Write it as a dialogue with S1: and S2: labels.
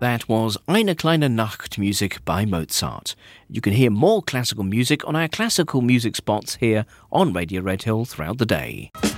S1: That was Eine kleine Nachtmusik by Mozart. You can hear more classical music on our classical music spots here on Radio Red Hill throughout the day.